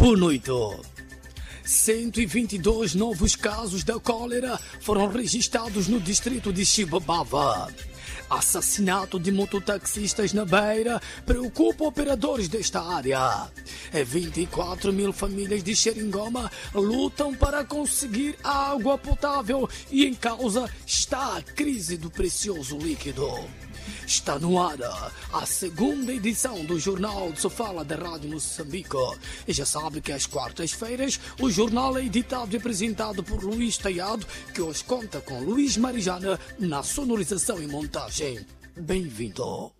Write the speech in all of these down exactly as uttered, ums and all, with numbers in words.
Boa noite. cento e vinte e dois novos casos da cólera foram registrados no distrito de Chibabava. Assassinato de mototaxistas na Beira preocupa operadores desta área. vinte e quatro mil famílias de Xeringoma lutam para conseguir água potável e em causa está a crise do precioso líquido. Está no ar a segunda edição do Jornal de Sofala da Rádio Moçambique. E já sabe que às quartas-feiras o jornal é editado e apresentado por Luís Taiado, que hoje conta com Luís Marijana na sonorização e montagem. Bem-vindo!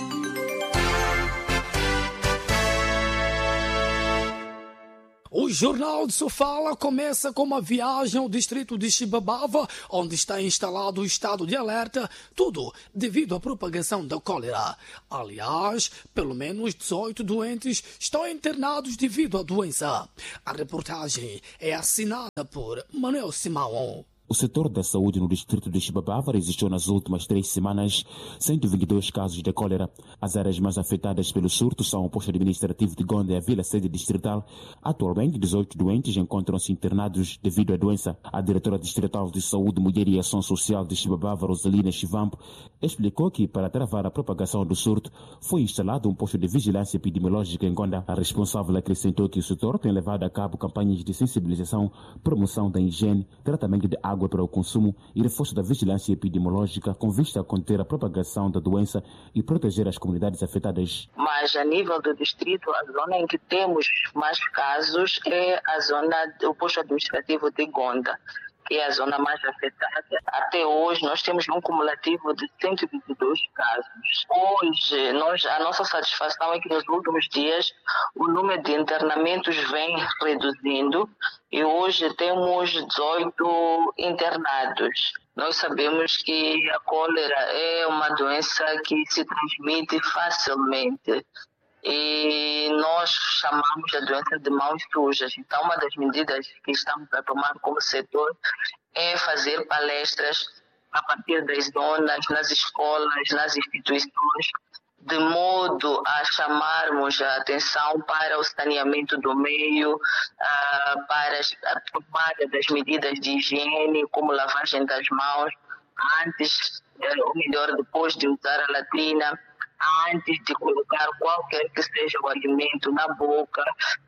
O Jornal de Sofala começa com uma viagem ao distrito de Chibabava, onde está instalado o estado de alerta, tudo devido à propagação da cólera. Aliás, pelo menos dezoito doentes estão internados devido à doença. A reportagem é assinada por Manuel Simão. O setor da saúde no distrito de Chibabava registrou nas últimas três semanas cento e vinte e dois casos de cólera. As áreas mais afetadas pelo surto são o posto administrativo de Gonda e a vila sede distrital. Atualmente, dezoito doentes encontram-se internados devido à doença. A diretora distrital de Saúde, Mulher e Ação Social de Chibabava, Rosalina Chivampo, explicou que, para travar a propagação do surto, foi instalado um posto de vigilância epidemiológica em Gonda. A responsável acrescentou que o setor tem levado a cabo campanhas de sensibilização, promoção da higiene, tratamento de água para o consumo e reforço da vigilância epidemiológica com vista a conter a propagação da doença e proteger as comunidades afetadas. Mas a nível do distrito, a zona em que temos mais casos é a zona do posto administrativo de Gonda, que é a zona mais afetada. Até hoje nós temos um cumulativo de cento e vinte e dois casos. Hoje, nós, a nossa satisfação é que nos últimos dias o número de internamentos vem reduzindo e hoje temos dezoito internados. Nós sabemos que a cólera é uma doença que se transmite facilmente. E nós chamamos a doença de mãos sujas. Então, uma das medidas que estamos a tomar como setor é fazer palestras a partir das zonas, nas escolas, nas instituições, de modo a chamarmos a atenção para o saneamento do meio, para a tomada das medidas de higiene, como lavagem das mãos, antes, ou melhor, depois de usar a latrina, antes de colocar qualquer que seja o alimento na boca,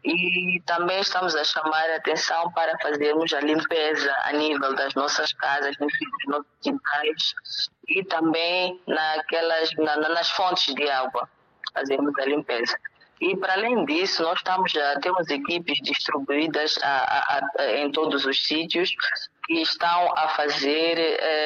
e também estamos a chamar a atenção para fazermos a limpeza a nível das nossas casas, nos nossos quintais e também naquelas, na, nas fontes de água, fazermos a limpeza. E para além disso, nós estamos já, temos equipes distribuídas a, a, a, em todos os sítios que estão a fazer,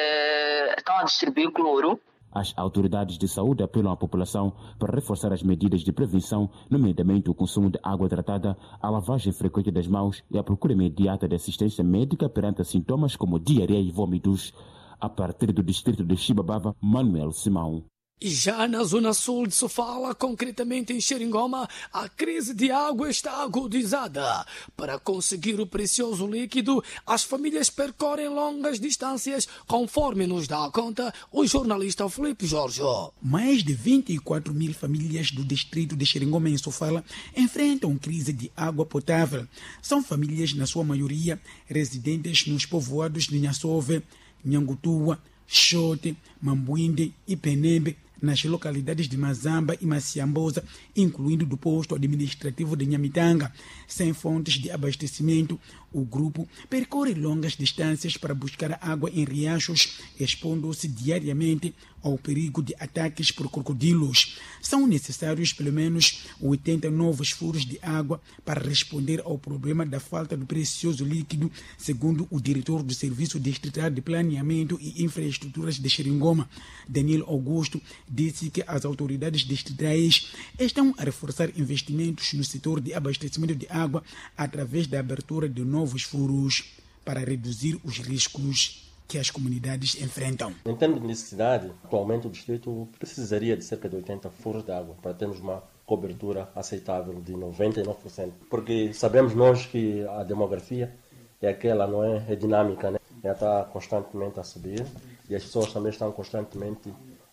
eh, estão a distribuir cloro. As autoridades de saúde apelam à população para reforçar as medidas de prevenção, nomeadamente o consumo de água tratada, a lavagem frequente das mãos e a procura imediata de assistência médica perante sintomas como diarreia e vômitos. A partir do distrito de Chibabava, Manuel Simão. E já na zona sul de Sofala, concretamente em Xeringoma, a crise de água está agudizada. Para conseguir o precioso líquido, as famílias percorrem longas distâncias, conforme nos dá conta o jornalista Felipe Jorge. Mais de vinte e quatro mil famílias do distrito de Xeringoma em Sofala enfrentam crise de água potável. São famílias, na sua maioria, residentes nos povoados de Nhassove, Nhangutua, Xote, Mambuinde e Penembe, nas localidades de Mazamba e Maciambosa, incluindo do posto administrativo de Nhamitanga. Sem fontes de abastecimento, o grupo percorre longas distâncias para buscar água em riachos, expondo-se diariamente ao perigo de ataques por crocodilos. São necessários pelo menos oitenta novos furos de água para responder ao problema da falta do precioso líquido, segundo o diretor do Serviço Distrital de Planeamento e Infraestruturas de Xeringoma, Daniel Augusto, disse que as autoridades distritais estão a reforçar investimentos no setor de abastecimento de água através da abertura de novos furos para reduzir os riscos que as comunidades enfrentam. Em termos de necessidade, atualmente o distrito precisaria de cerca de oitenta furos de água para termos uma cobertura aceitável de noventa e nove por cento. Porque sabemos nós que a demografia é aquela, não é, é dinâmica, né? Ela está constantemente a subir e as pessoas também estão constantemente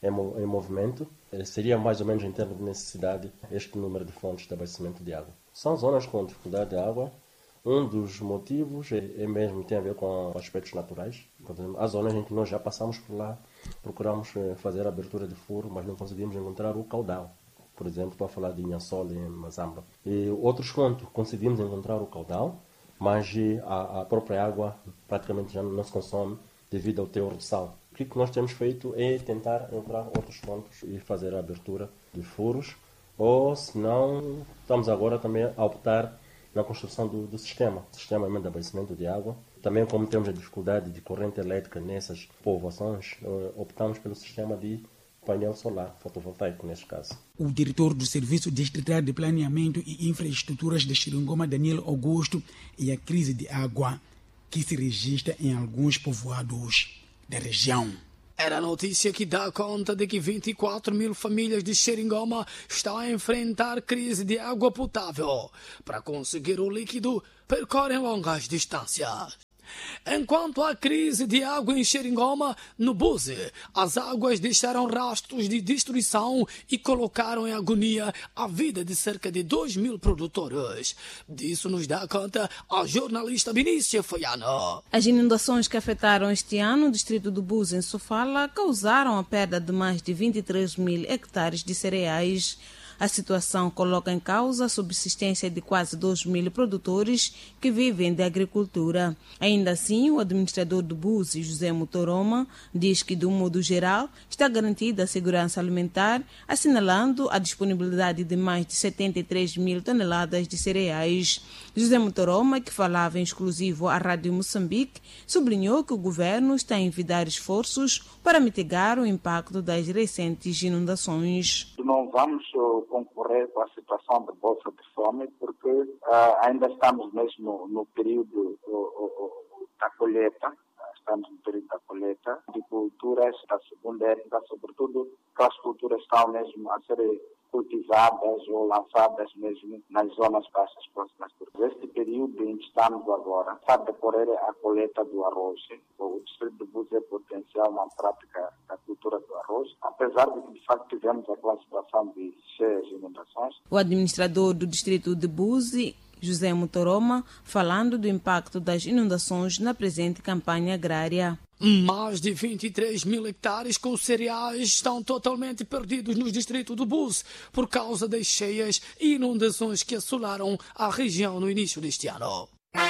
em, em movimento. Seria mais ou menos em termos de necessidade este número de fontes de abastecimento de água. São zonas com dificuldade de água. Um dos motivos é, é mesmo tem a ver com aspectos naturais. Por exemplo, há zonas em que nós já passamos por lá, procuramos fazer a abertura de furo, mas não conseguimos encontrar o caudal. Por exemplo, estou a falar de Inhassol e Mazamba. E outros pontos, conseguimos encontrar o caudal, mas a, a própria água praticamente já não se consome devido ao teor de sal. O que nós temos feito é tentar encontrar outros pontos e fazer a abertura de furos, ou se não, estamos agora também a optar na construção do, do sistema, sistema de abastecimento de água. Também, como temos a dificuldade de corrente elétrica nessas povoações, optamos pelo sistema de painel solar, fotovoltaico neste caso. O diretor do Serviço Distrital de Planeamento e Infraestruturas de Xeringoma, Daniel Augusto, e a crise de água que se registra em alguns povoados da região. Era a notícia que dá conta de que vinte e quatro mil famílias de Xeringoma estão a enfrentar crise de água potável. Para conseguir o líquido, percorrem longas distâncias. Enquanto há crise de água em Xeringoma, no Buzi, as águas deixaram rastros de destruição e colocaram em agonia a vida de cerca de dois mil produtores. Disso nos dá conta a jornalista Vinícia Foiano. As inundações que afetaram este ano o distrito do Buzi, em Sofala, causaram a perda de mais de vinte e três mil hectares de cereais. A situação coloca em causa a subsistência de quase dois mil produtores que vivem da agricultura. Ainda assim, o administrador do Buzi, José Mutoroma, diz que, de um modo geral, está garantida a segurança alimentar, assinalando a disponibilidade de mais de setenta e três mil toneladas de cereais. José Mutoroma, que falava em exclusivo à Rádio Moçambique, sublinhou que o governo está a envidar esforços para mitigar o impacto das recentes inundações. Não vamos concorrer com a situação de bolsa de fome, porque uh, ainda estamos mesmo no período uh, uh, da colheita, estamos no período da colheita, de culturas da segunda época, sobretudo aquelas culturas estão mesmo a ser cultivadas ou lançadas mesmo nas zonas baixas próximas. Este período em que estamos agora, está a decorrer a colheita do arroz. O distrito de Buzi potencial uma prática da cultura do arroz, apesar de que de facto tivemos aquela situação de cheias e inundações. O administrador do distrito de Buzi, José Mutoroma, falando do impacto das inundações na presente campanha agrária. Mais de vinte e três mil hectares com cereais estão totalmente perdidos no distrito do Buzi por causa das cheias e inundações que assolaram a região no início deste ano.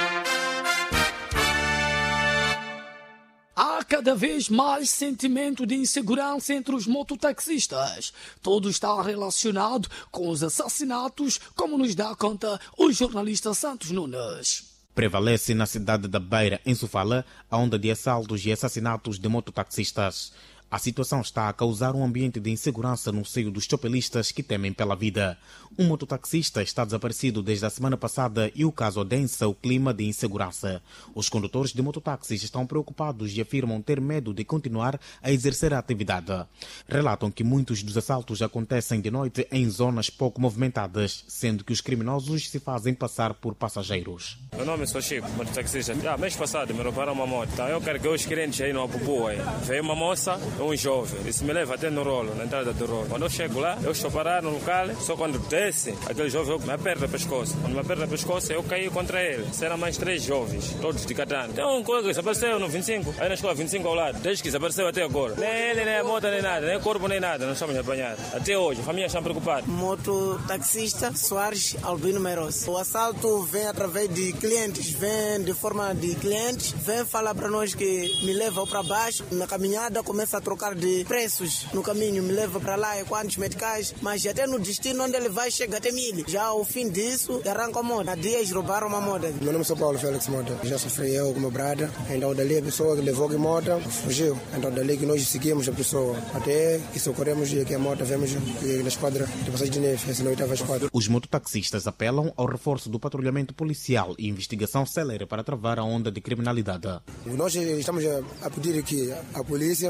Há cada vez mais sentimento de insegurança entre os mototaxistas. Tudo está relacionado com os assassinatos, como nos dá conta o jornalista Santos Nunes. Prevalece na cidade da Beira, em Sofala, a onda de assaltos e assassinatos de mototaxistas. A situação está a causar um ambiente de insegurança no seio dos chopelistas que temem pela vida. Um mototaxista está desaparecido desde a semana passada e o caso adensa o clima de insegurança. Os condutores de mototáxis estão preocupados e afirmam ter medo de continuar a exercer a atividade. Relatam que muitos dos assaltos acontecem de noite em zonas pouco movimentadas, sendo que os criminosos se fazem passar por passageiros. Meu nome é Chico, mototaxista. Ah, mês passado me roubaram uma moto. Então eu carreguei os clientes aí no Apupu. Aí. Veio uma moça, um jovem. Isso me leva até no rolo, na entrada do rolo. Quando eu chego lá, eu estou parado no local, só quando desce, aquele jovem me aperta o pescoço. Quando me aperta o pescoço, eu caí contra ele. Serão mais três jovens, todos de katana. Então um colega desapareceu no vinte e cinco, aí na escola vinte e cinco ao lado, desde que desapareceu até agora. Nem ele, nem a moto, nem nada, nem o corpo, nem nada, nós estamos apanhados. Até hoje, a família está preocupada. Mototaxista Soares Albino Meros. O assalto vem através de clientes, vem de forma de clientes, vem falar para nós que me leva para baixo, na caminhada começa a trocar de preços no caminho, me leva para lá e quantos meticais, mas até no destino onde ele vai chega até mil. Já ao fim disso, arranca a moto. Há dias roubaram uma moto. Meu nome é São Paulo Félix Mota. Já sofri eu com meu brada. Então dali a pessoa que levou a moto fugiu. Então dali que nós seguimos a pessoa até que socorremos e que a moto vemos na esquadra de passagem de neve, essa noite estava a esquadra. Os mototaxistas apelam ao reforço do patrulhamento policial e investigação célere para travar a onda de criminalidade. Nós estamos a pedir que a polícia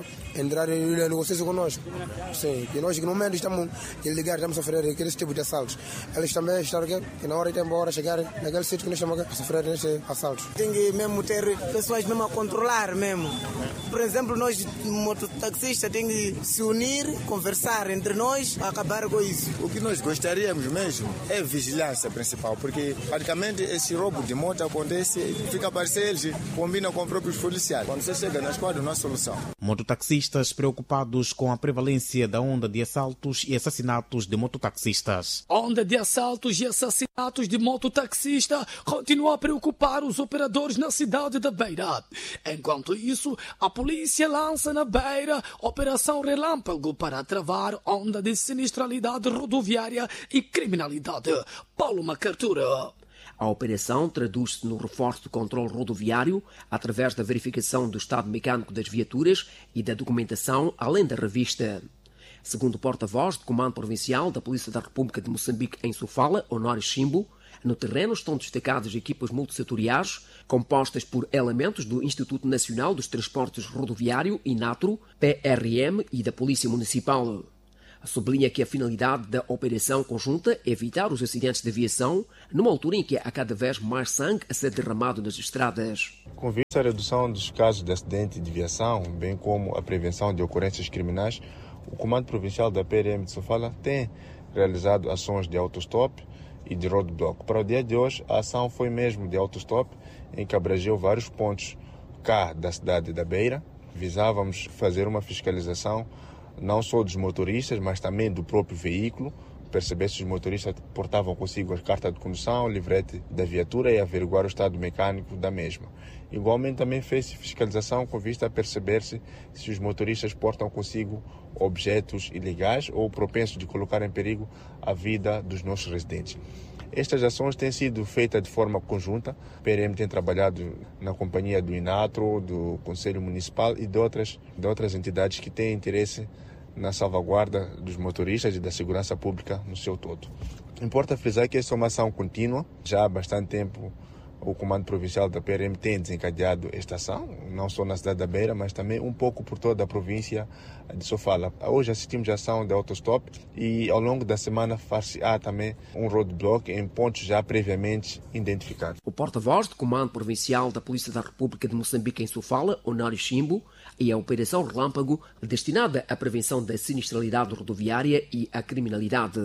entrar em negociação conosco. Sim, que nós que no momento estamos a ligar, estamos a sofrer aquele tipo de assaltos. Eles também estão aqui, que na hora de embora chegar naquele sítio que nós estamos a sofrer esses assaltos. Tem que mesmo ter pessoas mesmo a controlar mesmo. Por exemplo, nós mototaxistas tem que se unir, conversar entre nós, acabar com isso. O que nós gostaríamos mesmo é vigilância principal, porque praticamente esse roubo de moto acontece, fica a parecer eles combinam com os próprios policiais. Quando você chega na esquadra, não há solução. Mototaxistas preocupados com a prevalência da onda de assaltos e assassinatos de mototaxistas. Onda de assaltos e assassinatos de mototaxista continua a preocupar os operadores na cidade da Beira. Enquanto isso, a polícia lança na Beira Operação Relâmpago para travar onda de sinistralidade rodoviária e criminalidade. Paulo Macartura. A operação traduz-se no reforço do controle rodoviário através da verificação do estado mecânico das viaturas e da documentação, além da revista. Segundo o porta-voz do Comando Provincial da Polícia da República de Moçambique em Sofala, Honório Chimbo, no terreno estão destacadas equipas multissetoriais compostas por elementos do Instituto Nacional dos Transportes Rodoviário, INATRO, P R M e da Polícia Municipal. Sublinha que a finalidade da operação conjunta é evitar os acidentes de aviação numa altura em que há cada vez mais sangue a ser derramado nas estradas. Com vista à redução dos casos de acidente de aviação, bem como a prevenção de ocorrências criminais, o Comando Provincial da P R M de Sofala tem realizado ações de autostop e de roadblock. Para o dia de hoje, a ação foi mesmo de autostop, em que abrangeu vários pontos cá da cidade da Beira. Visávamos fazer uma fiscalização não só dos motoristas, mas também do próprio veículo, perceber se os motoristas portavam consigo a carta de condução, o livrete da viatura e averiguar o estado mecânico da mesma. Igualmente também fez fiscalização com vista a perceber-se se os motoristas portam consigo objetos ilegais ou propensos de colocar em perigo a vida dos nossos residentes. Estas ações têm sido feitas de forma conjunta. O P R M tem trabalhado na companhia do INATRO, do Conselho Municipal e de outras, de outras entidades que têm interesse na salvaguarda dos motoristas e da segurança pública no seu todo. Importa frisar que esta é uma ação contínua. Já há bastante tempo o Comando Provincial da P R M tem desencadeado esta ação, não só na cidade da Beira, mas também um pouco por toda a província de Sofala. Hoje assistimos à ação de autostop e ao longo da semana far-se-á também um roadblock em pontos já previamente identificados. O porta-voz do Comando Provincial da Polícia da República de Moçambique em Sofala, Honório Chimbo, e a Operação Relâmpago, destinada à prevenção da sinistralidade rodoviária e à criminalidade.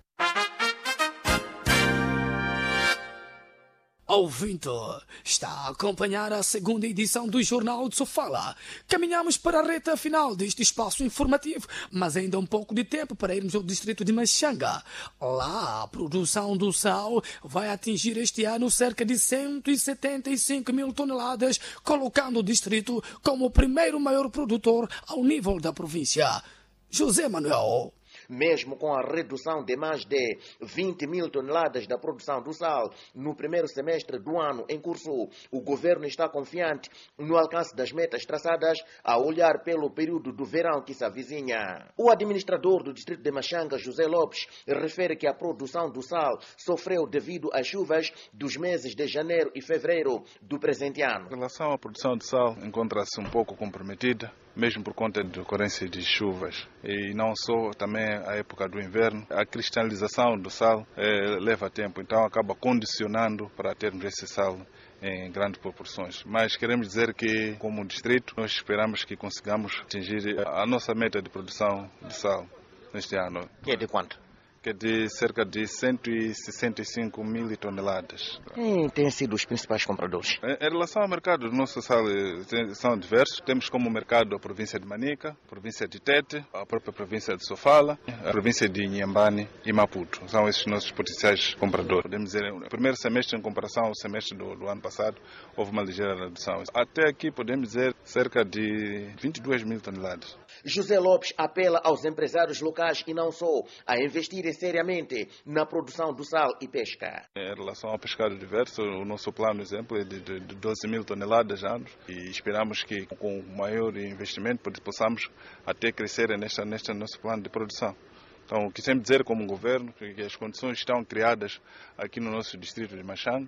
Ouvinte, está a acompanhar a segunda edição do Jornal de Sofala. Caminhamos para a reta final deste espaço informativo, mas ainda há um pouco de tempo para irmos ao distrito de Machanga. Lá, a produção do sal vai atingir este ano cerca de cento e setenta e cinco mil toneladas, colocando o distrito como o primeiro maior produtor ao nível da província. José Manuel. Mesmo com a redução de mais de vinte mil toneladas da produção do sal no primeiro semestre do ano em curso, o governo está confiante no alcance das metas traçadas a olhar pelo período do verão que se avizinha. O administrador do distrito de Machanga, José Lopes, refere que a produção do sal sofreu devido às chuvas dos meses de janeiro e fevereiro do presente ano. Em relação à produção de sal, encontra-se um pouco comprometida, mesmo por conta de ocorrência de chuvas. E não só, também a época do inverno, a cristalização do sal eh, leva tempo, então acaba condicionando para termos esse sal em grandes proporções. Mas queremos dizer que, como distrito, nós esperamos que consigamos atingir a nossa meta de produção de sal neste ano. Que é de quanto? Que é de cerca de cento e sessenta e cinco mil toneladas. Quem têm sido os principais compradores? Em relação ao mercado, o nosso sal são diversos. Temos como mercado a província de Manica, a província de Tete, a própria província de Sofala, a província de Inhambane e Maputo. São esses nossos potenciais compradores. Podemos dizer, no primeiro semestre, em comparação ao semestre do, do ano passado, houve uma ligeira redução. Até aqui, podemos dizer, cerca de vinte e duas mil toneladas. José Lopes apela aos empresários locais e não só a investirem seriamente na produção do sal e pesca. Em relação ao pescado diverso, o nosso plano, exemplo, é de doze mil toneladas anos e esperamos que com maior investimento possamos até crescer neste, neste nosso plano de produção. Então, o que sempre dizer como governo que as condições estão criadas aqui no nosso distrito de Machanga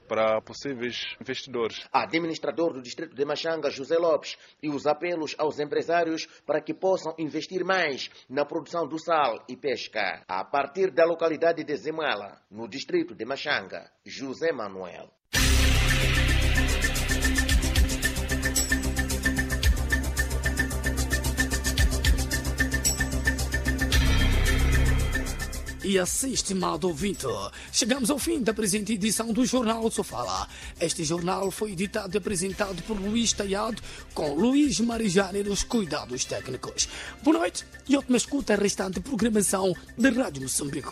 para possíveis investidores. Administrador do distrito de Machanga, José Lopes, e os apelos aos empresários para que possam investir mais na produção do sal e pesca. A partir da localidade de Zemala, no distrito de Machanga, José Manuel. E assim, estimado ouvinte, chegamos ao fim da presente edição do Jornal Sofala. Este jornal foi editado e apresentado por Luís Taiado, com Luís Marijane nos cuidados técnicos. Boa noite e ótima escuta a restante programação da Rádio Moçambique.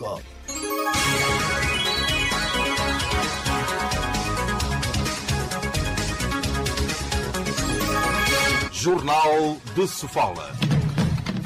Jornal de Sofala.